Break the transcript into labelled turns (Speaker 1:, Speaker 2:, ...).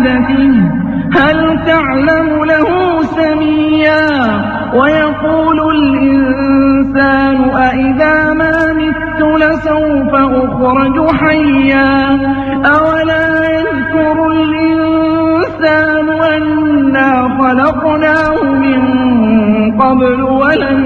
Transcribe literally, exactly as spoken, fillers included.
Speaker 1: عبادته هل تعلم له سميا ويقول الإنسان أإذا ما مت لسوف أخرج حيا أولا يذكر الإنسان أنا خلقناه من قبل ولم